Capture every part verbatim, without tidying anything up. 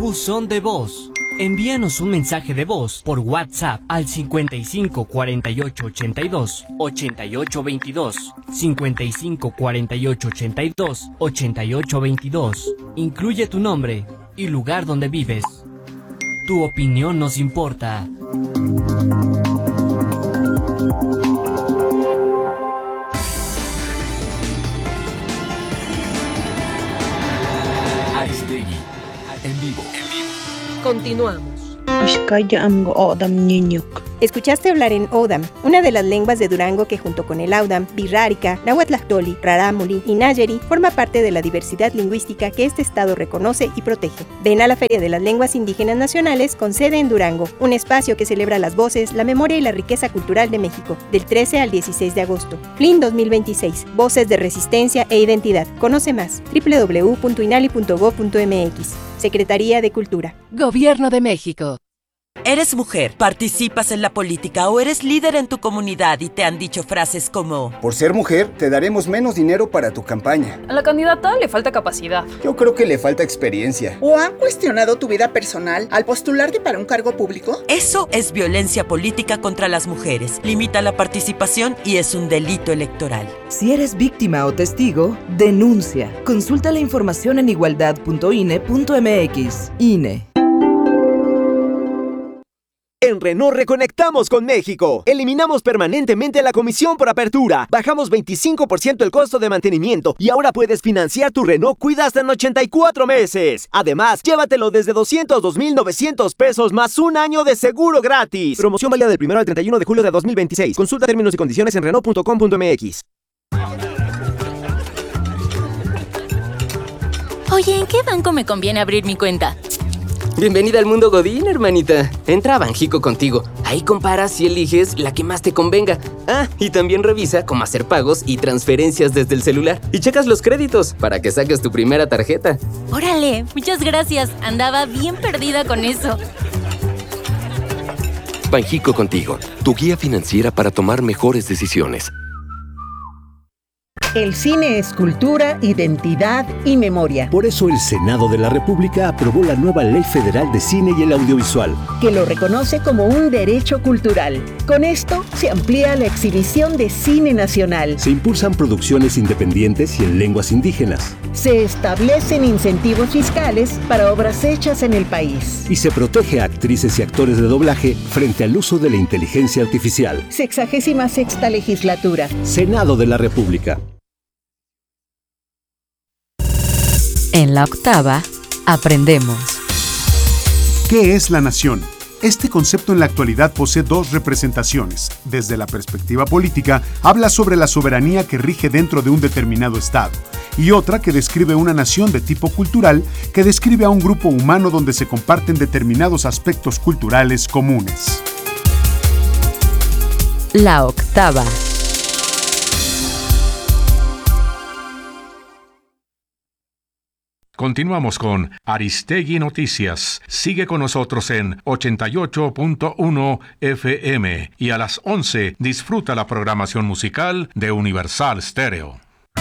Buzón de voz. Envíanos un mensaje de voz por WhatsApp al cincuenta y cinco cuarenta y ocho ochenta y dos ochenta y ocho veintidós, cincuenta y cinco cuarenta y ocho ochenta y dos ochenta y ocho veintidós. Incluye tu nombre y lugar donde vives. Tu opinión nos importa. Aristegui, en vivo. Continuamos. Escuchaste hablar en Odam, una de las lenguas de Durango que junto con el Audam, Birrárica, Nahuatlactoli, Rarámuri y Nayeri forma parte de la diversidad lingüística que este estado reconoce y protege. Ven a la Feria de las Lenguas Indígenas Nacionales con sede en Durango, un espacio que celebra las voces, la memoria y la riqueza cultural de México, del trece al dieciséis de agosto. F L I N dos mil veintiséis, Voces de Resistencia e Identidad. Conoce más, doble u doble u doble u punto inali punto gob punto eme equis. Secretaría de Cultura. Gobierno de México. ¿Eres mujer, participas en la política o eres líder en tu comunidad y te han dicho frases como: por ser mujer, te daremos menos dinero para tu campaña? A la candidata le falta capacidad. Yo creo que le falta experiencia. ¿O han cuestionado tu vida personal al postularte para un cargo público? Eso es violencia política contra las mujeres. Limita la participación y es un delito electoral. Si eres víctima o testigo, denuncia. Consulta la información en igualdad punto ine punto eme equis. I N E. En Renault reconectamos con México. Eliminamos permanentemente la comisión por apertura. Bajamos veinticinco por ciento el costo de mantenimiento y ahora puedes financiar tu Renault Kwida hasta en ochenta y cuatro meses. Además, llévatelo desde doscientos dos mil novecientos pesos más un año de seguro gratis. Promoción válida del primero al treinta y uno de julio de dos mil veintiséis. Consulta términos y condiciones en renault punto com punto eme equis. Oye, ¿en qué banco me conviene abrir mi cuenta? Bienvenida al mundo Godín, hermanita. Entra a Banjico contigo. Ahí comparas y eliges la que más te convenga. Ah, y también revisa cómo hacer pagos y transferencias desde el celular. Y checas los créditos para que saques tu primera tarjeta. Órale, muchas gracias. Andaba bien perdida con eso. Banjico contigo, tu guía financiera para tomar mejores decisiones. El cine es cultura, identidad y memoria. Por eso el Senado de la República aprobó la nueva Ley Federal de Cine y el Audiovisual, que lo reconoce como un derecho cultural. Con esto se amplía la exhibición de cine nacional. Se impulsan producciones independientes y en lenguas indígenas. Se establecen incentivos fiscales para obras hechas en el país. Y se protege a actrices y actores de doblaje frente al uso de la inteligencia artificial. Sexagésima sexta legislatura. Senado de la República. En la octava, aprendemos. ¿Qué es la nación? Este concepto en la actualidad posee dos representaciones. Desde la perspectiva política, habla sobre la soberanía que rige dentro de un determinado estado, y otra que describe una nación de tipo cultural, que describe a un grupo humano donde se comparten determinados aspectos culturales comunes. La octava. Continuamos con Aristegui Noticias. Sigue con nosotros en ochenta y ocho punto uno F M y a las once disfruta la programación musical de Universal Stereo.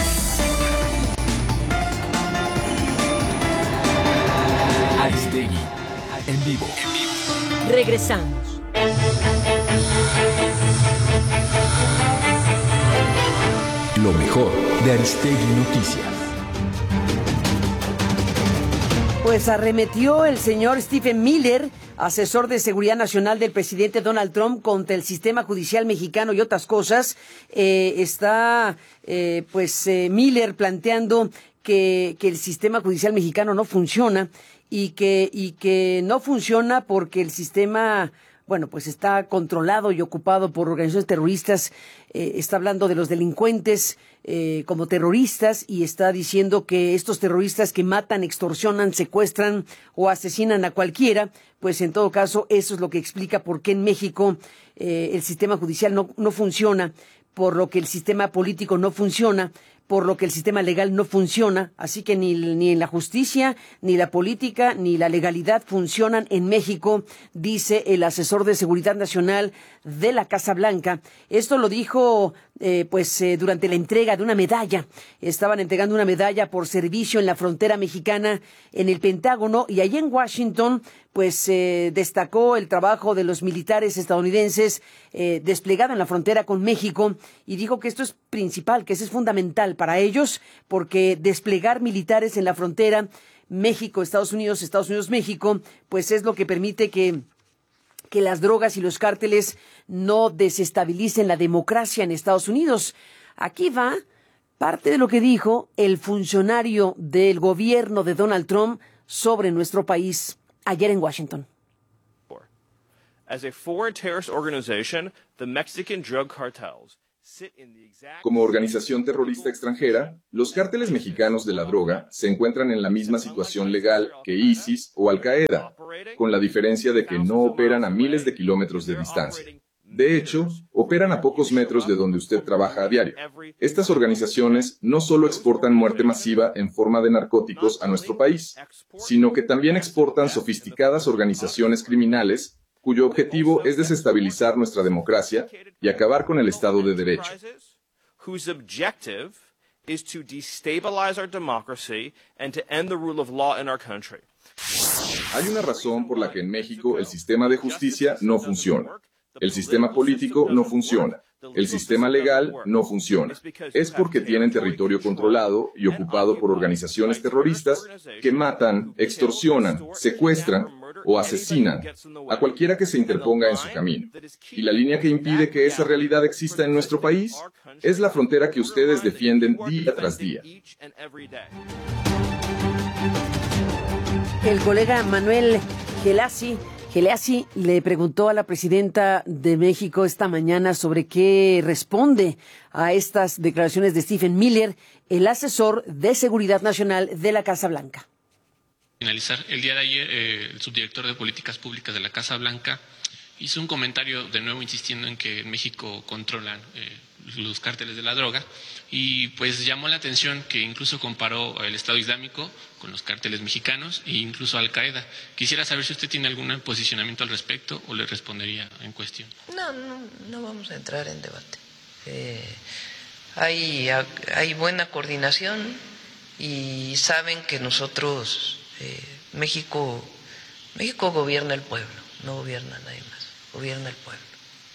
Aristegui, en vivo. Regresamos. Lo mejor de Aristegui Noticias. Pues arremetió el señor Stephen Miller, asesor de seguridad nacional del presidente Donald Trump, contra el sistema judicial mexicano y otras cosas. Eh, está, eh, pues, eh, Miller planteando que, que el sistema judicial mexicano no funciona y que, y que no funciona porque el sistema, bueno, pues está controlado y ocupado por organizaciones terroristas. Eh, está hablando de los delincuentes eh, como terroristas y está diciendo que estos terroristas que matan, extorsionan, secuestran o asesinan a cualquiera, pues en todo caso eso es lo que explica por qué en México eh, el sistema judicial no, no funciona, por lo que el sistema político no funciona, por lo que el sistema legal no funciona, así que ni, ni en la justicia, ni la política, ni la legalidad funcionan en México, dice el asesor de Seguridad Nacional de la Casa Blanca. Esto lo dijo eh, pues eh, durante la entrega de una medalla. Estaban entregando una medalla por servicio en la frontera mexicana en el Pentágono, y allí en Washington pues eh, destacó el trabajo de los militares estadounidenses eh, desplegado en la frontera con México, y dijo que esto es principal, que eso es fundamental para ellos, porque desplegar militares en la frontera México, Estados Unidos, Estados Unidos, México, pues es lo que permite que que las drogas y los cárteles no desestabilicen la democracia en Estados Unidos. Aquí va parte de lo que dijo el funcionario del gobierno de Donald Trump sobre nuestro país ayer en Washington. As a foreign terrorist organization, the Mexican drug cartels Como organización terrorista extranjera, los cárteles mexicanos de la droga se encuentran en la misma situación legal que ISIS o Al-Qaeda, con la diferencia de que no operan a miles de kilómetros de distancia. De hecho, operan a pocos metros de donde usted trabaja a diario. Estas organizaciones no solo exportan muerte masiva en forma de narcóticos a nuestro país, sino que también exportan sofisticadas organizaciones criminales cuyo objetivo es desestabilizar nuestra democracia y acabar con el Estado de Derecho. Whose objective is to destabilize our democracy and to end the rule of law in our country. Hay una razón por la que en México el sistema de justicia no funciona. El sistema político no funciona. El sistema legal no funciona. Es porque tienen territorio controlado y ocupado por organizaciones terroristas que matan, extorsionan, secuestran o asesinan a cualquiera que se interponga en su camino. Y la línea que impide que esa realidad exista en nuestro país es la frontera que ustedes defienden día tras día. El colega Manuel Gelasi Gelasi le preguntó a la presidenta de México esta mañana sobre qué responde a estas declaraciones de Stephen Miller, el asesor de Seguridad Nacional de la Casa Blanca. Finalizar, el día de ayer eh, el subdirector de Políticas Públicas de la Casa Blanca hizo un comentario de nuevo insistiendo en que en México controlan eh, los cárteles de la droga, y pues llamó la atención que incluso comparó el Estado Islámico con los cárteles mexicanos e incluso Al Qaeda. Quisiera saber si usted tiene algún posicionamiento al respecto o le respondería en cuestión. No, no, no vamos a entrar en debate. Eh, hay, hay buena coordinación y saben que nosotros, eh, México, México gobierna el pueblo, no gobierna nadie más, gobierna el pueblo.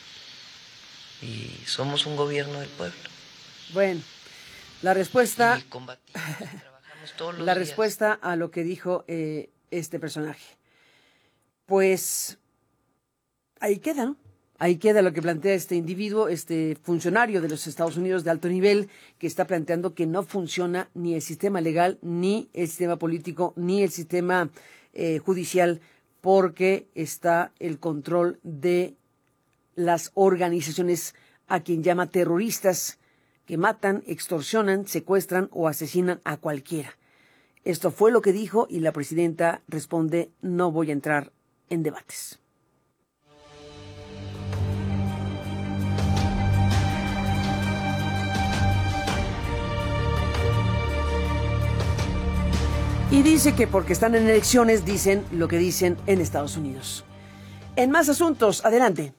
Y somos un gobierno del pueblo. Bueno, la respuesta, y combatimos, trabajamos todos los la días. respuesta a lo que dijo eh, este personaje. Pues ahí queda, ¿no? Ahí queda lo que plantea este individuo, este funcionario de los Estados Unidos de alto nivel, que está planteando que no funciona ni el sistema legal, ni el sistema político, ni el sistema eh, judicial, porque está el control de las organizaciones a quien llama terroristas, que matan, extorsionan, secuestran o asesinan a cualquiera. Esto fue lo que dijo y la presidenta responde: no voy a entrar en debates. Y dice que porque están en elecciones dicen lo que dicen en Estados Unidos. En más asuntos, adelante.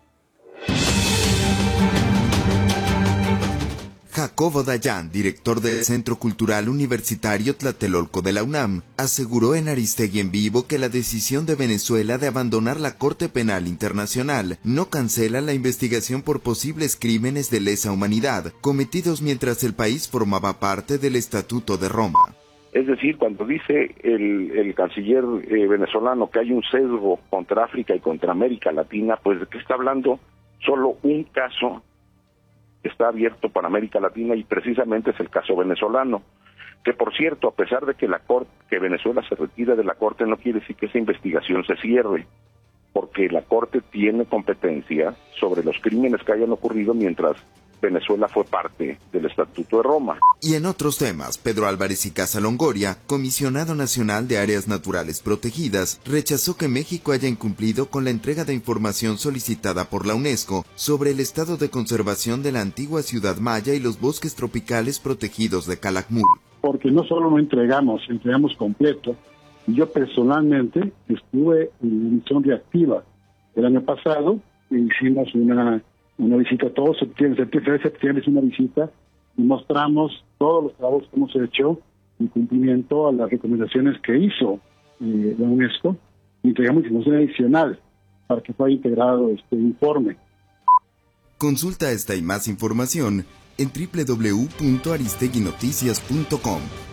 Jacobo Dayan, director del Centro Cultural Universitario Tlatelolco de la UNAM, aseguró en Aristegui en Vivo que la decisión de Venezuela de abandonar la Corte Penal Internacional no cancela la investigación por posibles crímenes de lesa humanidad cometidos mientras el país formaba parte del Estatuto de Roma. Es decir, cuando dice el, el canciller eh, venezolano que hay un sesgo contra África y contra América Latina, pues de qué está hablando. Solo un caso está abierto para América Latina y precisamente es el caso venezolano, que por cierto, a pesar de que la corte, que Venezuela se retira de la Corte, no quiere decir que esa investigación se cierre, porque la Corte tiene competencia sobre los crímenes que hayan ocurrido mientras Venezuela fue parte del Estatuto de Roma. Y en otros temas, Pedro Álvarez y Casa Longoria, comisionado nacional de áreas naturales protegidas, rechazó que México haya incumplido con la entrega de información solicitada por la UNESCO sobre el estado de conservación de la antigua ciudad maya y los bosques tropicales protegidos de Calakmul. Porque no solo lo entregamos, entregamos completo. Yo personalmente estuve en la misión reactiva el año pasado, hicimos una, una visita todo septiembre, septiembre, septiembre, es una visita y mostramos todos los trabajos que hemos hecho en cumplimiento a las recomendaciones que hizo eh, la UNESCO, y entregamos información adicional para que pueda integrado este informe. Consulta esta y más información en doble u doble u doble u punto aristegui noticias punto com.